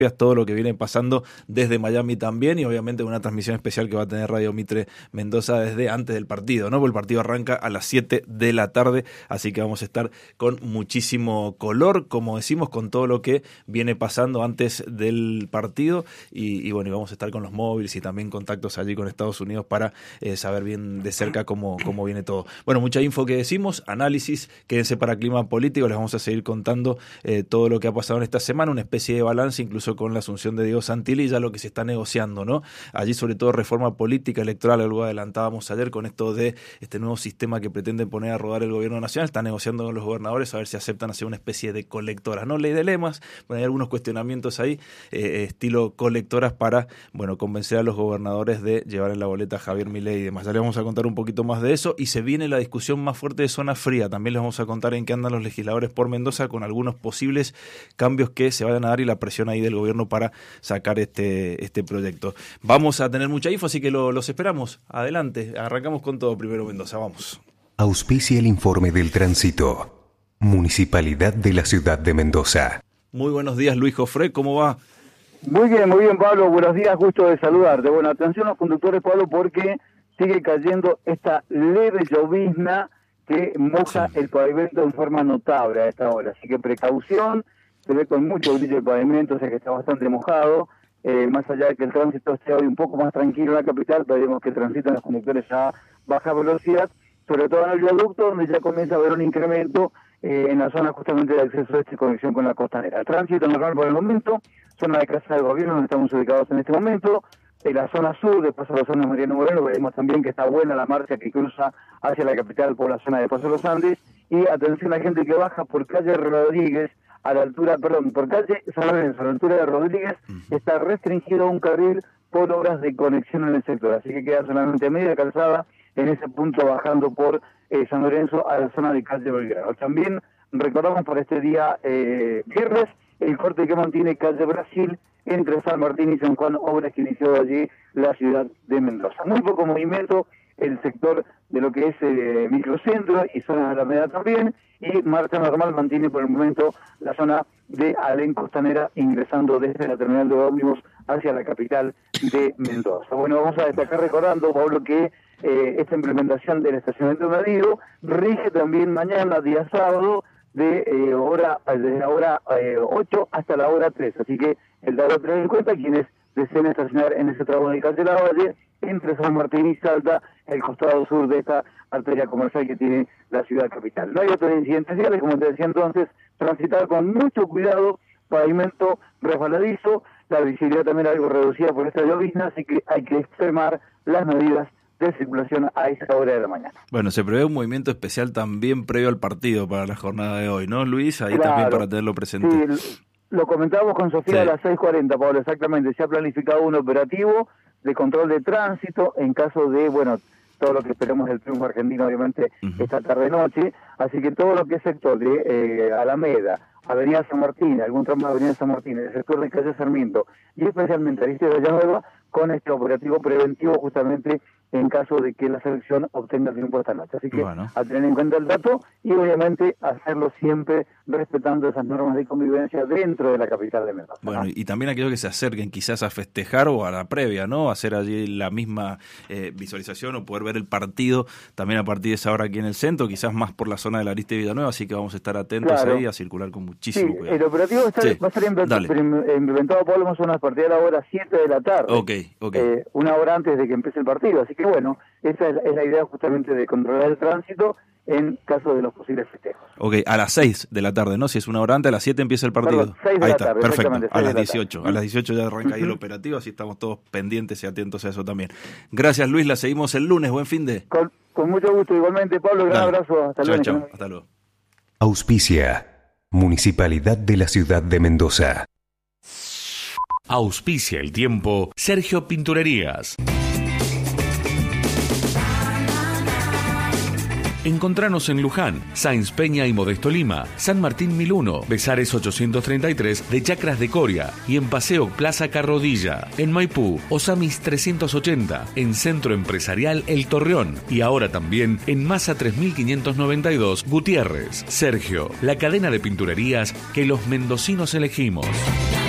todo lo que viene pasando desde Miami también, y obviamente una transmisión especial que va a tener Radio Mitre Mendoza desde antes del partido, ¿no? Porque el partido arranca a las 7 de la tarde, así que vamos a estar con muchísimo color, como decimos, con todo lo que viene pasando antes del partido, y bueno, y vamos a estar con los móviles y también contactos allí con Estados Unidos para saber bien de cerca cómo viene todo. Bueno, mucha info que decimos, análisis, quédense para Clima Político, les vamos a seguir contando todo lo que ha pasado en esta semana, una especie de balance, incluso con la asunción de Diego Santilli, ya lo que se está negociando, ¿no? Allí sobre todo reforma política electoral, algo adelantábamos ayer con esto de este nuevo sistema que pretende poner a rodar el gobierno nacional, está negociando con los gobernadores a ver si aceptan hacer una especie de colectoras, no ley de lemas, bueno, hay algunos cuestionamientos ahí, estilo colectoras para, bueno, convencer a los gobernadores de llevar en la boleta a Javier Milei y demás. Ya les vamos a contar un poquito más de eso, y se viene la discusión más fuerte de zona fría, también les vamos a contar en qué andan los legisladores por Mendoza con algunos posibles cambios que se vayan a dar y la presión ahí del gobierno para sacar este proyecto. Vamos a tener mucha info, así que los esperamos. Adelante, arrancamos con todo primero Mendoza, vamos. Auspicia el informe del tránsito. Municipalidad de la Ciudad de Mendoza. Muy buenos días, Luis Jofré, ¿cómo va? Muy bien, Pablo, buenos días, gusto de saludarte. Bueno, atención a los conductores, Pablo, porque sigue cayendo esta leve llovizna que moja el pavimento en forma notable a esta hora, así que precaución. Se ve con mucho brillo el pavimento, o sea que está bastante mojado. Más allá de que el tránsito esté hoy un poco más tranquilo en la capital, pero que transitan los conductores a baja velocidad, sobre todo en el viaducto, donde ya comienza a haber un incremento en la zona justamente de acceso este y conexión con la costanera. El tránsito normal por el momento, zona de Casa del Gobierno, donde estamos ubicados en este momento. En la zona sur, de Paso de los Andes, Mariano Moreno, veremos también que está buena la marcha que cruza hacia la capital por la zona de Paso de los Andes. Y atención a la gente que baja por calle Rodríguez, por calle San Lorenzo, a la altura de Rodríguez, está restringido un carril por obras de conexión en el sector, así que queda solamente media calzada en ese punto bajando por San Lorenzo a la zona de calle Belgrano. También recordamos por este día viernes el corte que mantiene calle Brasil entre San Martín y San Juan, obras que inició allí la ciudad de Mendoza. Muy poco movimiento el sector de lo que es microcentro y zona de Alameda también, y marcha normal mantiene por el momento la zona de Alén Costanera ingresando desde la terminal de ómnibus hacia la capital de Mendoza. Bueno, vamos a destacar recordando, Pablo, que esta implementación del estacionamiento medido rige también mañana, día sábado, desde la hora 8 hasta la hora 3, así que el dato a tener en cuenta quienes deseen estacionar en ese tramo de calle Lavalle entre San Martín y Salta, el costado sur de esta arteria comercial que tiene la ciudad capital. No hay otros incidentes viales, como te decía entonces, transitar con mucho cuidado, pavimento resbaladizo, la visibilidad también algo reducida por esta llovizna, así que hay que extremar las medidas de circulación a esa hora de la mañana. Bueno, se prevé un movimiento especial también previo al partido para la jornada de hoy, ¿no, Luis? Ahí claro, también para tenerlo presente. Sí, lo comentábamos con Sofía a las 6:40, Pablo, exactamente. Se ha planificado un operativo de control de tránsito en caso de, todo lo que esperamos del triunfo argentino, obviamente, esta tarde-noche. Así que todo lo que es sector de Alameda, Avenida San Martín, algún tramo de Avenida San Martín, el sector de calle Sarmiento, y especialmente Aristide Villanueva, con este operativo preventivo justamente en caso de que la selección obtenga el triunfo esta noche. Así que a tener en cuenta el dato y obviamente hacerlo siempre respetando esas normas de convivencia dentro de la capital de Mendoza. Bueno, y también aquellos que se acerquen quizás a festejar o a la previa, ¿no? Hacer allí la misma visualización o poder ver el partido también a partir de esa hora aquí en el centro, quizás más por la zona de la Aristide Villanueva, así que vamos a estar atentos ahí a circular con muchísimo cuidado. El operativo va a estar implementado, Pablo, más o menos a partir de la hora 7 de la tarde. Okay. Una hora antes de que empiece el partido, así que bueno, esa es la idea justamente de controlar el tránsito en caso de los posibles festejos. Ok, a las 6 de la tarde, ¿no? Si es una hora antes, a las 7 empieza el partido. Perdón, 6 de ahí la está, tarde, perfecto. A las 18. Tarde. A las 18 ya arranca ahí el operativo, así estamos todos pendientes y atentos a eso también. Gracias, Luis, la seguimos el lunes. Buen fin de. Con mucho gusto, igualmente, Pablo. Gran abrazo. Hasta luego. Chao. Hasta luego. Auspicia Municipalidad de la Ciudad de Mendoza. Auspicia el tiempo Sergio Pinturerías. Encontranos en Luján, Sáenz Peña y Modesto Lima, San Martín 1001, Besares 833 de Chacras de Coria y en Paseo Plaza Carrodilla. En Maipú, Osamis 380, en Centro Empresarial El Torreón y ahora también en Masa 3592 Gutiérrez. Sergio, la cadena de pinturerías que los mendocinos elegimos.